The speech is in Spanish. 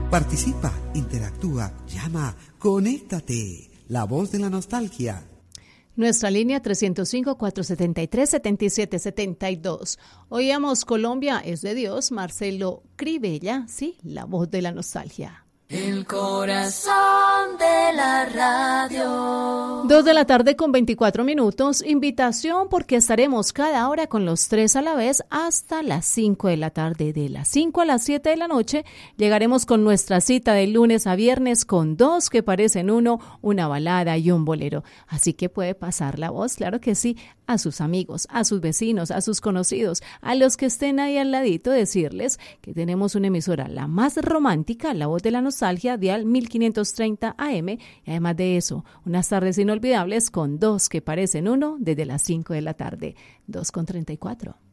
Participa, interactúa, llama, conéctate. La voz de la nostalgia. Nuestra línea 305-473-7772. Oíamos Colombia es de Dios, Marcelo Cribella, sí, la voz de la nostalgia. El corazón de la radio. 2:24 p.m. Invitación porque estaremos cada hora con los tres a la vez hasta las 5 de la tarde. De las 5 a las 7 de la noche llegaremos con nuestra cita de lunes a viernes con dos que parecen uno, una balada y un bolero. Así que puede pasar la voz, claro que sí, a sus amigos, a sus vecinos, a sus conocidos, a los que estén ahí al ladito, decirles que tenemos una emisora, la más romántica, la voz de la nostalgia, dial 1530 AM, y además de eso, unas tardes inolvidables con dos que parecen uno desde las 5 de la tarde, 2:34.